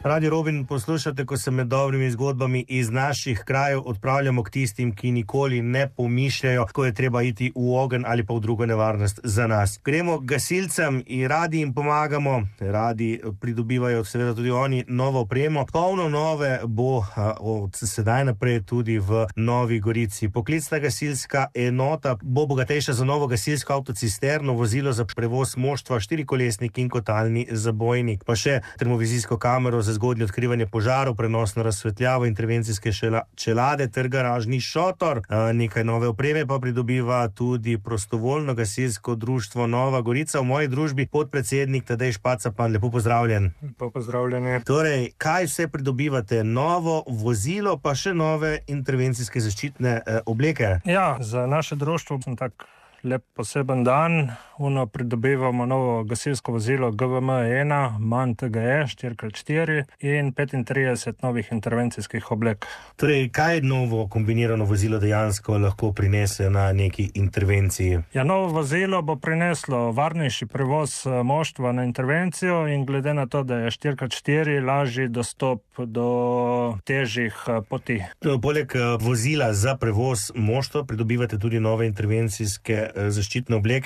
Radio Robin poslušate, ko se med dobrimi zgodbami iz naših krajev odpravljamo k tistim, ki nikoli ne pomišljajo, ko je treba iti v ogenj ali pa v drugo nevarnost za nas. Gremo gasilcem in radi jim pomagamo, radi pridobivajo seveda tudi oni novo opremo. Polno nove bo od sedaj naprej tudi v Novi Gorici. Poklicna gasilska enota bo bogatejša za novo gasilsko avtocisterno, vozilo za prevoz moštva, štirikolesnik in kotalni zabojnik. Pa še termovizijsko kamero za zgodnje odkrivanje požarov, prenosno razsvetljavo, intervencijske čelade ter garažni šotor. Nekaj nove opreme pa pridobiva tudi prostovoljno gasilsko društvo Nova Gorica. V moji družbi podpredsednik Tadej Špacapan. Lepo pozdravljen. Lepo pozdravljeni. Torej, kaj vse pridobivate? Novo vozilo, pa še nove intervencijske zaščitne obleke? Ja, za naše društvo sem tak lep poseben dan. Pridobivamo novo gasilsko vozilo GVM-1, MAN TGE 4x4 in 35 novih intervencijskih oblek. Torej, kaj novo kombinirano vozilo dejansko lahko prinese na neki intervenciji? Ja, novo vozilo bo prineslo varnejši prevoz moštva na intervencijo in glede na to, da je 4x4 lažji dostop do težjih poti. Poleg vozila za prevoz moštva pridobivate tudi nove intervencijske zaščitne obleke.